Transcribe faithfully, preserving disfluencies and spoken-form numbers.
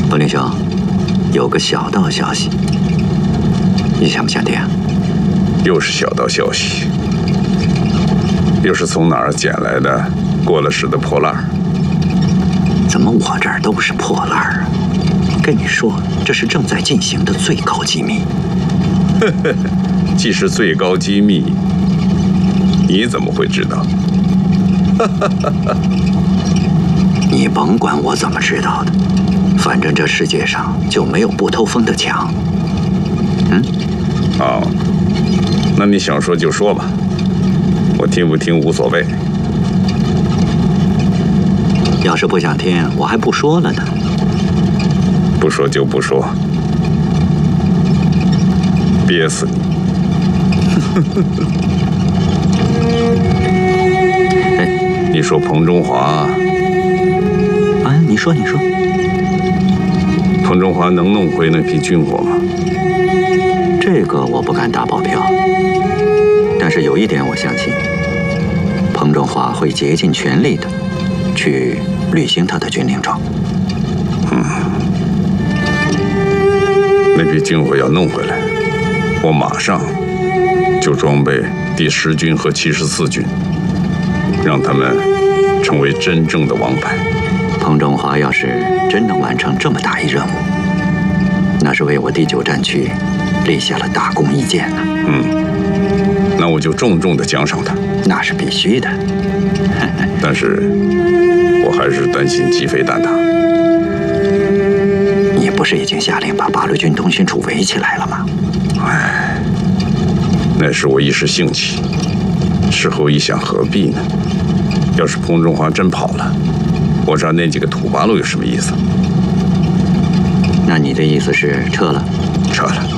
彭林兄，有个小道消息，你想不想听？ 又是小道消息，又是从哪儿捡来的过了时的破烂儿？ 怎么我这儿都是破烂儿啊？跟你说，这是正在进行的最高机密。 呵呵，既是最高机密，你怎么会知道？ 你甭管我怎么知道的，反正这世界上就没有不透风的墙。嗯？ 好，那你想说就说吧，我听不听无所谓。 要是不想听，我还不说了呢。 不说就不说，憋死你！ 哎， 你说彭中华？ 啊，你说你说， 彭中华能弄回那批军火吗？ 这个我不敢打保票，但是有一点我相信，彭中华会竭尽全力的去履行他的军令状。 嗯，那批军火要弄回来，我马上就装备第十军和七十四军，让他们成为真正的王牌。 彭中华要是真能完成这么大一任务，那是为我第九战区立下了大功一件呢。 嗯，那我就重重的奖赏他。 那是必须的。 但是，我还是担心鸡飞蛋打。 你不是已经下令把八路军通讯处围起来了吗？ 唉，那是我一时兴起，事后一想，何必呢？要是彭中华真跑了，我抓那几个土八路有什么意思？ 那你的意思是撤了？ 撤了。